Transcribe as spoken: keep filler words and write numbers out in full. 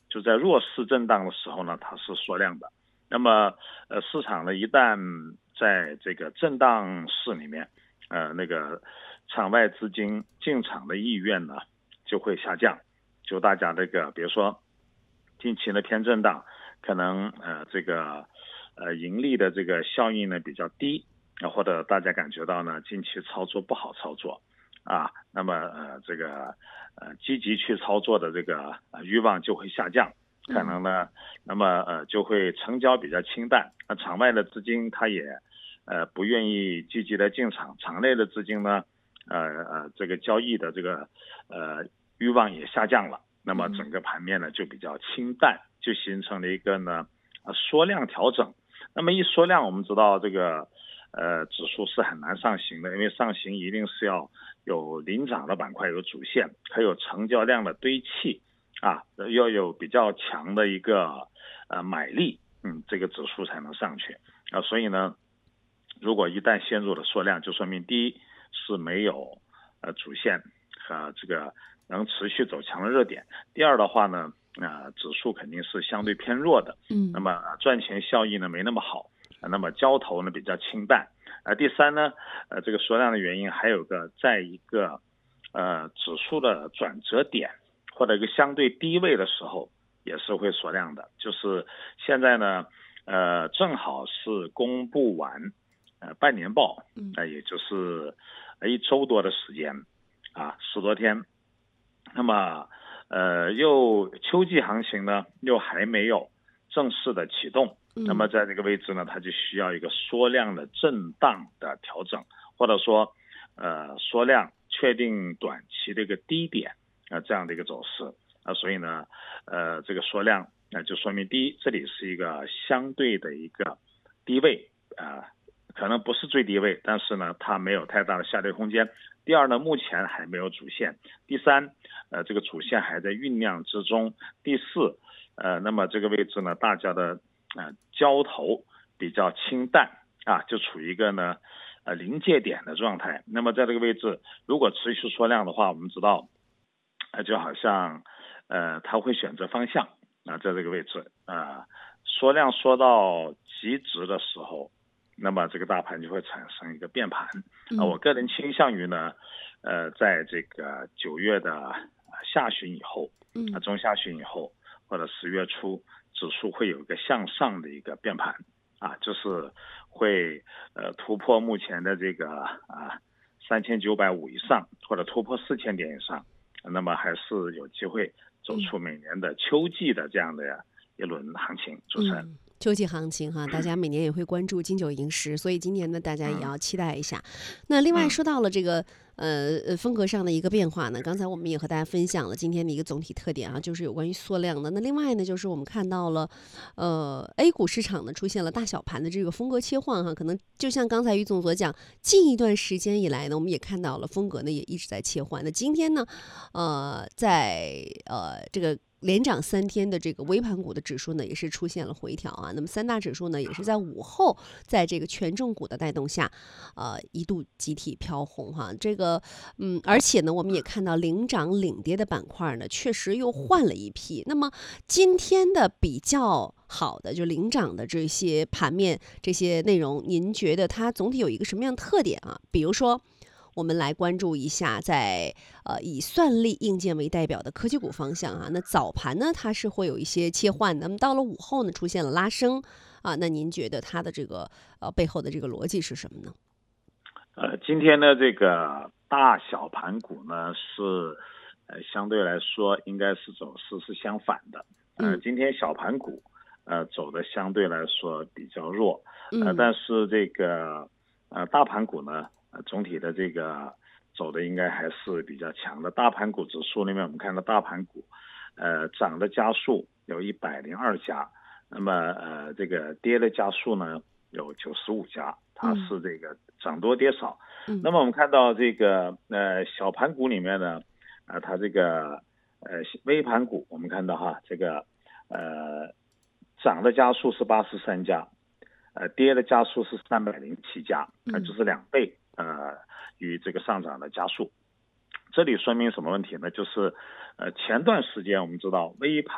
就在弱势震荡的时候呢，它是缩量的。那么呃，市场呢一旦在这个震荡市里面，呃，那个场外资金进场的意愿呢就会下降。就大家这个比如说近期的偏震荡，可能呃这个呃盈利的这个效应呢比较低，或者大家感觉到呢近期操作不好操作啊，那么呃这个呃积极去操作的这个呃欲望就会下降，可能呢，那么呃就会成交比较清淡，那场外的资金它也呃不愿意积极的进场，场内的资金呢，呃呃这个交易的这个呃欲望也下降了，那么整个盘面呢就比较清淡，就形成了一个呢呃缩量调整。那么一缩量，我们知道这个呃指数是很难上行的，因为上行一定是要有领涨的板块有主线，还有成交量的堆砌啊，要有比较强的一个呃买力，嗯，这个指数才能上去啊。所以呢，如果一旦陷入了缩量，就说明第一是没有呃主线和这个能持续走强的热点，第二的话呢，啊、呃，指数肯定是相对偏弱的， 嗯， 那么赚钱效益呢没那么好，那么交投呢比较清淡，呃，第三呢，呃，这个缩量的原因还有个在一个呃指数的转折点或者一个相对低位的时候也是会缩量的，就是现在呢，呃，正好是公布完呃半年报，呃，也就是一周多的时间啊，十多天。那么呃，又秋季行情呢，又还没有正式的启动，那么在这个位置呢，它就需要一个缩量的震荡的调整，或者说呃缩量确定短期的一个低点啊、呃、这样的一个走势啊、呃，所以呢，呃这个缩量那、呃、就说明第一，这里是一个相对的一个低位啊。呃可能不是最低位，但是呢，它没有太大的下跌空间。第二呢，目前还没有主线。第三，呃，这个主线还在酝酿之中。第四，呃，那么这个位置呢，大家的呃交投比较清淡啊，就处于一个呢呃临界点的状态。那么在这个位置，如果持续缩量的话，我们知道，呃，就好像呃它会选择方向啊，在这个位置啊、呃，缩量缩到极值的时候。那么这个大盘就会产生一个变盘啊，我个人倾向于呢，呃，在这个九月的下旬以后，啊中下旬以后或者十月初，指数会有一个向上的一个变盘啊，就是会呃突破目前的这个啊三千九百五以上，或者突破四千点以上，那么还是有机会走出每年的秋季的这样的一轮行情。主持人。 嗯秋季行情哈，大家每年也会关注金九银十，所以今年呢，大家也嗯要期待一下。那另外嗯说到了这个呃呃风格上的一个变化呢，刚才我们也和大家分享了今天的一个总体特点啊，就是有关于缩量的。那另外呢，就是我们看到了呃 A 股市场呢出现了大小盘的这个风格切换哈，可能就像刚才于总所讲，近一段时间以来呢，我们也看到了风格呢也一直在切换。那今天呢，呃，在呃这个。连涨三天的这个微盘股的指数呢，也是出现了回调啊。那么三大指数呢，也是在午后，在这个权重股的带动下，呃，一度集体飘红哈。这个，嗯，而且呢，我们也看到领涨领跌的板块呢，确实又换了一批。那么今天的比较好的就领涨的这些盘面这些内容，您觉得它总体有一个什么样的特点啊？比如说。我们来关注一下在，呃以算力硬件为代表的科技股方向啊。那早盘呢，它是会有一些切换的，那么到了午后呢，出现了拉升啊。那您觉得它的这个呃背后的这个逻辑是什么呢？ 呃，今天的这个大小盘股呢是呃相对来说应该是走势是相反的。呃， 嗯今天小盘股呃走的相对来说比较弱，呃， 嗯但是这个呃大盘股呢。呃，总体的这个走的应该还是比较强的。大盘股指数里面，我们看到大盘股，呃，涨的家数有一百零二家，那么呃，这个跌的家数呢有九十五家，它是这个涨多跌少。 嗯那么我们看到这个呃小盘股里面呢，啊、呃，它这个呃微盘股，我们看到哈，这个呃涨的家数是八十三家，呃跌的家数是三百零七家，呃，就是两倍。呃，与这个上涨的加速，这里说明什么问题呢？就是，呃，前段时间我们知道微盘。